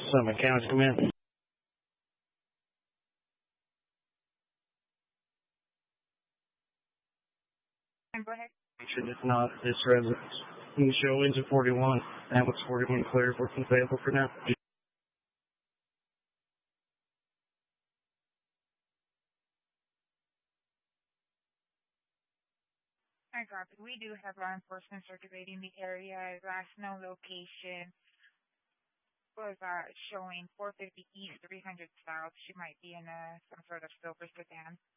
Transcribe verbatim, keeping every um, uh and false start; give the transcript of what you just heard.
Some accounts come in. Go ahead. If not, this residence. You can show into forty-one. That looks forty-one clear. What's available for now? I copy. We do have law enforcement circulating the area. Last known location was uh, showing four fifty East, three hundred South. She might be in a, some sort of silver sedan.